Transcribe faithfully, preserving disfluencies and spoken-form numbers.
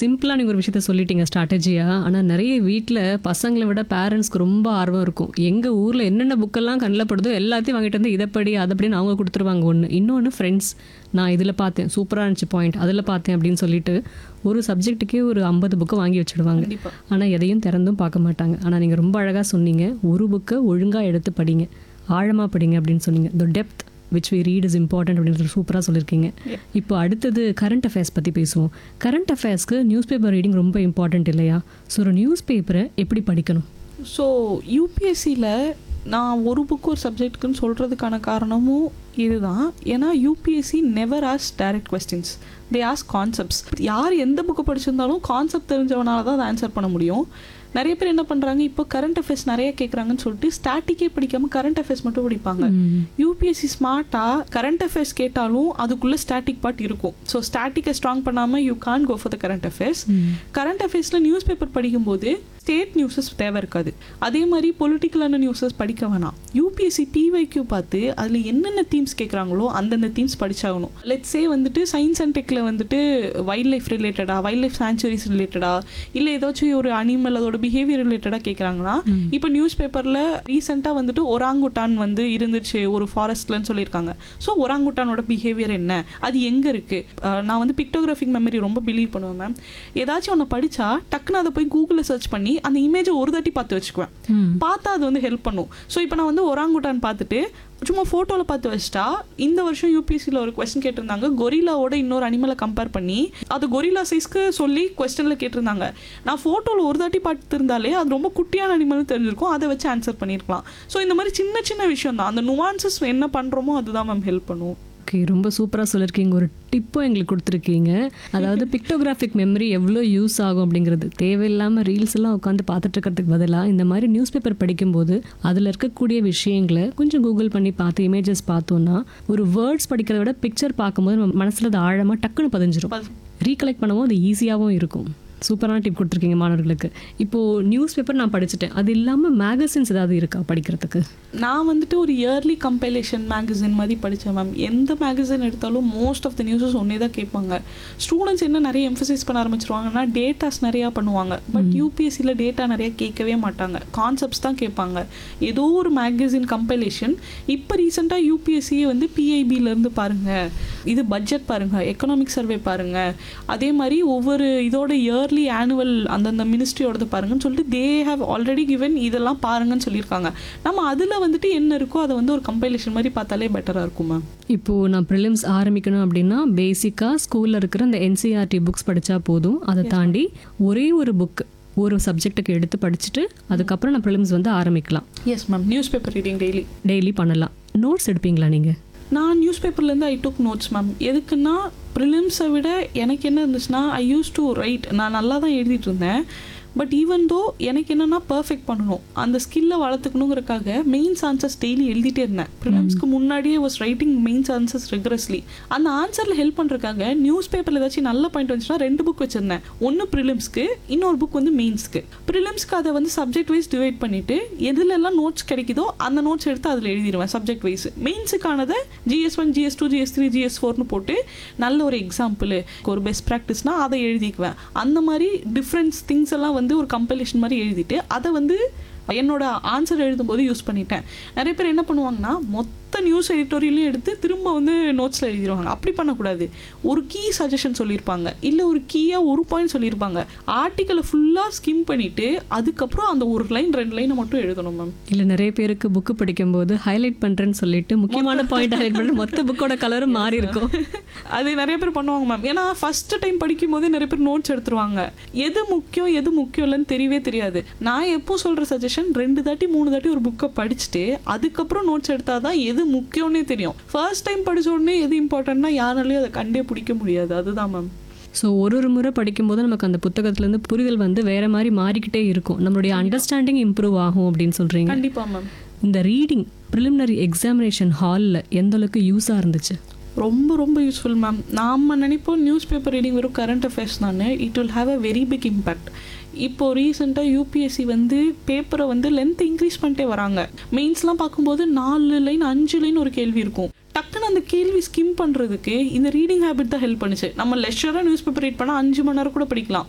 சிம்பிளாக நீங்கள் ஒரு விஷயத்த சொல்லிட்டீங்க ஸ்ட்ராட்டஜியாக. ஆனால் நிறைய வீட்டில் பசங்களை விட பேரண்ட்ஸ்க்கு ரொம்ப ஆர்வம் இருக்கும். எங்கள் ஊரில் என்னென்ன புக்கெல்லாம் கண்ணில் படுதோ எல்லாத்தையும் வாங்கிட்டு வந்து இதைப்படி அதைப்படின்னு அவங்க கொடுத்துருவாங்க. ஒன்று இன்னொன்று ஃப்ரெண்ட்ஸ், நான் இதில் பார்த்தேன் சூப்பராக இருந்துச்சு பாயிண்ட், அதில் பார்த்தேன் அப்படின்னு சொல்லிட்டு ஒரு சப்ஜெக்ட்டுக்கே ஒரு ஐம்பது புக்கை வாங்கி வச்சுடுவாங்க. ஆனால் எதையும் திறந்தும் பார்க்க மாட்டாங்க. ஆனால் நீங்கள் ரொம்ப அழகாக சொன்னீங்க, ஒரு புக்கை ஒழுங்காக எடுத்து படிங்க, ஆழமாக படிங்க அப்படின்னு சொன்னீங்க. த depth which we read is important அப்படின்றது சூப்பராக சொல்லியிருக்கீங்க. இப்போ அடுத்தது கரண்ட் அஃபேர்ஸ் பற்றி பேசுவோம். கரண்ட் அஃபேர்ஸ்க்கு நியூஸ் பேப்பர் ரீடிங் ரொம்ப இம்பார்ட்டண்ட் இல்லையா? ஸோ ஒரு நியூஸ் பேப்பரை எப்படி படிக்கணும்? ஸோ யூபிஎஸ்சியில் நான் ஒரு புக்கு ஒரு சப்ஜெக்ட்டுக்குன்னு சொல்கிறதுக்கான காரணமும் இதுதான். ஏன்னா UPSC never as direct questions, தே ஆஸ் கான்செப்ட்ஸ். யார் எந்த புக்கு படிச்சிருந்தாலும் கான்செப்ட் தெரிஞ்சவனால தான் அதை ஆன்சர் பண்ண முடியும். நிறைய பேர் என்ன பண்ணுறாங்க, இப்போ கரண்ட் அஃபேர்ஸ் நிறைய கேட்குறாங்கன்னு சொல்லிட்டு ஸ்டாட்டிக்கே படிக்காமல் கரண்ட் அஃபேர்ஸ் மட்டும் படிப்பாங்க. யூபிஎஸ்சி ஸ்மார்ட்டாக கரண்ட் அஃபேர்ஸ் கேட்டாலும் அதுக்குள்ளே ஸ்டாட்டிக் பார்ட் இருக்கும். ஸோ ஸ்டாட்டிக்கை ஸ்ட்ராங் பண்ணாமல் you Khan go for the current affairs. Current அஃபேர்ஸில் news paper படிக்கும்போது ஸ்டேட் நியூஸஸ் தேவை இருக்காது. அதே மாதிரி பொலிட்டிக்கலான நியூஸஸ் படிக்க வேணாம். யூபிஎஸ்சி பிவைக்யூ பார்த்து அதில் என்னென்ன தீம்ஸ் கேட்குறாங்களோ அந்தந்த தீம்ஸ் படிச்சாகணும். லெட்ஸ் சே வந்துட்டு சயின்ஸ் அண்ட் டெக்கில் வந்துட்டு வைல்ட் லைஃப் ரிலேட்டடா, வைல்ட் லைஃப் சாங்சுரிஸ் ரிலேட்டடா, இல்லை ஏதாச்சும் ஒரு அனிமல் அதோட பிஹேவியர் ரிலேட்டடாக கேட்குறாங்கன்னா, இப்போ நியூஸ் பேப்பரில் ரீசெண்டாக வந்துட்டு ஒராங்குட்டான் வந்து இருந்துச்சு ஒரு ஃபாரஸ்ட்லன்னு சொல்லியிருக்காங்க. ஸோ ஒராங்குட்டானோட பிஹேவியர் என்ன, அது எங்கே இருக்குது? நான் வந்து பிக்டோகிராஃபிக் மெமரி ரொம்ப பிலீவ் பண்ணுவேன் மேம். ஏதாச்சும் ஒன்று படித்தா டக்குன்னு அதை போய் கூகுளில் சர்ச் பண்ணி அந்த இமேஜை ஒரு தாட்டி பார்த்து வச்சுக்குவேன். பார்த்தா அது வந்து ஹெல்ப் பண்ணும். ஸோ இப்போ நான் வந்து ஒராங்குட்டான் பார்த்துட்டு சும்மா ஃபோட்டோவில் பார்த்து வச்சுட்டா, இந்த வருஷம் யூபிஎஸ்சியில் ஒரு கொஸ்டின் கேட்டிருந்தாங்க, கொரிலாவோட இன்னொரு அனிமலை கம்பேர் பண்ணி அது கொரிலா சைஸ்க்கு சொல்லி கொஸ்டினில் கேட்டிருந்தாங்க. நான் ஃபோட்டோவில் ஒரு தாட்டி பார்த்து இருந்தாலே அது ரொம்ப குட்டியான அனிமல்னு தெரிஞ்சிருக்கும், அதை வச்சு ஆன்சர் பண்ணியிருக்கலாம். ஸோ இந்த மாதிரி சின்ன சின்ன விஷயம் தான், அந்த நுவான்சஸ் என்ன பண்ணுறோமோ அதுதான் மேம் ஹெல்ப் பண்ணும். ஓகே, ரொம்ப சூப்பராக சொல்லியிருக்கீங்க. ஒரு டிப்பும் எங்களுக்கு கொடுத்துருக்கீங்க. அதாவது பிக்டோகிராஃபிக் மெமரி எவ்வளோ யூஸ் ஆகும் அப்படிங்கிறது. தேவையில்லாமல் ரீல்ஸ் எல்லாம் உட்காந்து பார்த்துட்டு இருக்கிறதுக்கு பதிலாக இந்த மாதிரி நியூஸ் பேப்பர் படிக்கும்போது அதில் இருக்கக்கூடிய விஷயங்களை கொஞ்சம் கூகுள் பண்ணி பார்த்து இமேஜஸ் பார்த்தோன்னா ஒரு வேர்ட்ஸ் படிக்கிறத விட பிக்சர் பார்க்கும்போது நம்ம மனசில் அது ஆழமாக டக்குன்னு பதிஞ்சிரும். ரீகலெக்ட் பண்ணவும் அது ஈஸியாகவும் இருக்கும். சூப்பரான டிப் கொடுத்துருக்கீங்க மாணவர்களுக்கு. இப்போது நியூஸ் பேப்பர் நான் படிச்சுட்டேன், அது இல்லாமல் மேகசின்ஸ் ஏதாவது இருக்கா படிக்கிறதுக்கு? நான் வந்துட்டு ஒரு இயர்லி கம்பைலேஷன் மேகசின் மாதிரி படித்தேன் மேம். எந்த மேகசின் எடுத்தாலும் மோஸ்ட் ஆஃப் த நியூஸஸ் ஒன்றே தான் கேட்பாங்க. ஸ்டூடெண்ட்ஸ் என்ன நிறைய எம்ஃபசைஸ் பண்ண ஆரம்பிச்சிருவாங்கன்னா டேட்டாஸ் நிறையா பண்ணுவாங்க. பட் யூபிஎஸ்சியில் டேட்டா நிறையா கேட்கவே மாட்டாங்க, கான்செப்ட்ஸ் தான் கேட்பாங்க. ஏதோ ஒரு மேகசின் கம்பைலேஷன். இப்போ ரீசெண்டாக யூபிஎஸ்சியே வந்து பிஐபியிலேருந்து பாருங்கள், இது பட்ஜெட் பாருங்கள், எக்கனாமிக் சர்வே பாருங்கள், அதே மாதிரி ஒவ்வொரு இதோட இயர் ஆனுவல் அந்தந்த மினிஸ்ட்ரியோடது பாருங்கன்னு சொல்லிட்டு தே ஹேவ் ஆல்ரெடி கிவன் இதெல்லாம் பாருங்கன்னு சொல்லியிருக்காங்க. நம்ம அதில் வந்துட்டு என்ன இருக்கோ அதை வந்து ஒரு கம்பைலேஷன் மாதிரி பார்த்தாலே பெட்டராக இருக்கும் மேம். இப்போது நான் ப்ரிலிம்ஸ் ஆரம்பிக்கணும் அப்படின்னா பேசிக்காக ஸ்கூலில் இருக்கிற அந்த என்சிஆர்டி புக்ஸ் படித்தா போதும். அதை தாண்டி ஒரே ஒரு புக் ஒரு சப்ஜெக்ட்டுக்கு எடுத்து படிச்சுட்டு அதுக்கப்புறம் நான் ப்ரிலிம்ஸ் வந்து ஆரம்பிக்கலாம். Yes ma'am, news paper reading daily daily பண்ணலாம். நோட்ஸ் எடுப்பீங்களா நீங்கள்? நான் நியூஸ் பேப்பர்லேருந்து ஐ டுக் நோட்ஸ் மேம். எதுக்குன்னா ப்ரிலிம்ஸை விட எனக்கு என்ன இருந்துச்சுன்னா ஐ யூஸ் டு ரைட். நான் நல்லா தான் எழுதிட்டு இருந்தேன். பட் ஈவன் தோ எனக்கு என்னென்னா பர்ஃபெக்ட் பண்ணணும், அந்த ஸ்கில்லை வளர்த்துக்கணுங்கிறக்காக மெயின்ஸ் ஆன்சர்ஸ் டெய்லி எழுதிட்டே இருந்தேன். ப்ரிலிம்ஸ்க்கு முன்னாடியே வாஸ் ரைட்டிங் மெயின்ஸ் ஆன்சர்ஸ் ரெகுலர்ஸ்லி. அந்த ஆன்சரில் ஹெல்ப் பண்ணுறக்காக நியூஸ் பேப்பரில் ஏதாச்சும் நல்ல பாயிண்ட் வந்துச்சுன்னா ரெண்டு புக் வச்சுருந்தேன். ஒன்று ப்ரிலிம்ஸ்க்கு, இன்னொரு புக் வந்து மெயின்ஸ்க்கு. ப்ரிலிம்ஸ்க்கு அதை வந்து சப்ஜெக்ட் வைஸ் டிவைட் பண்ணிவிட்டு எதுலெல்லாம் நோட்ஸ் கிடைக்குதோ அந்த நோட்ஸ் எடுத்து அதில் எழுதிடுவேன் subject wise. மெயின்ஸுக்கானதை GS one GS two GS three GS ஃபோர்னு போட்டு நல்ல ஒரு எக்ஸாம்பிள் ஒரு பெஸ்ட் ப்ராக்டிஸ்னால் அதை எழுதிக்குவேன். அந்த மாதிரி டிஃப்ரெண்ட்ஸ் திங்ஸ் எல்லாம் வந்து ஒரு கம்பைலேஷன் மாதிரி எழுதிட்டு அதை வந்து என்னோட ஆன்சர் எழுதும்போது யூஸ் பண்ணிட்டேன். நிறைய பேர் என்ன பண்ணுவாங்கன்னா மொத்த நியூஸ் எடிட்டோரியலையும் எடுத்து திரும்ப வந்து நோட்ஸில் எழுதிடுவாங்க. அப்படி பண்ணக்கூடாது. ஒரு கீ சஜஷன் சொல்லியிருப்பாங்க, இல்லை ஒரு கீயாக ஒரு பாயிண்ட் சொல்லியிருப்பாங்க, ஆர்டிக்கலை ஃபுல்லாக ஸ்கிம் பண்ணிவிட்டு அதுக்கப்புறம் அந்த ஒரு லைன் ரெண்டு லைனை மட்டும் எழுதணும் மேம். இல்லை நிறைய பேருக்கு புக்கு படிக்கும்போது ஹைலைட் பண்ணுறேன்னு சொல்லிட்டு முக்கியமான பாயிண்ட் ஹைலைட் பண்ணி மொத்த புக்கோட கலரும் மாறி இருக்கும். அது நிறைய பேர் பண்ணுவாங்க மேம். ஏன்னா ஃபர்ஸ்ட் டைம் படிக்கும் போதே நிறைய பேர் நோட்ஸ் எடுத்துருவாங்க. எது முக்கியம் எது முக்கியம் இல்லைன்னு தெரியவே தெரியாது. நான் எப்போ சொல்கிற சஜஷன் ரெண்டு தாட்டி மூணு தாட்டி ஒரு புக்கை படிச்சுட்டு அதுக்கப்புறம் நோட்ஸ் எடுத்தால் தான் எது முக்கியம்னே தெரியும். ஃபர்ஸ்ட் டைம் படிச்ச உடனே எது இம்பார்ட்டன்ட்னா யாராலையும் அதை கண்டே பிடிக்க முடியாது. அதுதான் மேம். ஸோ ஒரு ஒரு முறை படிக்கும்போது நமக்கு அந்த புத்தகத்துலேருந்து புரிதல் வந்து வேற மாதிரி மாறிக்கிட்டே இருக்கும். நம்மளுடைய அண்டர்ஸ்டாண்டிங் இம்ப்ரூவ் ஆகும் அப்படின்னு சொல்கிறீங்க. கண்டிப்பாக மேம். இந்த ரீடிங் ப்ரிலிமினரி எக்ஸாமினேஷன் ஹாலில் எந்த அளவுக்கு யூஸாக இருந்துச்சு? ரொம்ப ரொம்ப யூஸ்ஃபுல் மேம். நாம் நினைப்போம் நியூஸ் பேப்பர் ரீடிங் வெறும் கரண்ட் அஃபேர்ஸ் தானே, it will have a very big impact. இப்போது ரீசெண்டாக யூபிஎஸ்சி வந்து பேப்பரை வந்து லென்த் இன்க்ரீஸ் பண்ணிட்டே வராங்க. மெயின்ஸ்லாம் பார்க்கும்போது நாலு லைன் அஞ்சு லைன் ஒரு கேள்வி இருக்கும். டக்குன்னு அந்த கேள்வி ஸ்கிம் பண்ணுறதுக்கு இந்த ரீடிங் ஹேபிட் தான் ஹெல்ப் பண்ணுச்சு. நம்ம லெக்சராக நியூஸ் பேப்பர் ரீட் பண்ணால் அஞ்சு மணி நேரம் கூட படிக்கலாம்.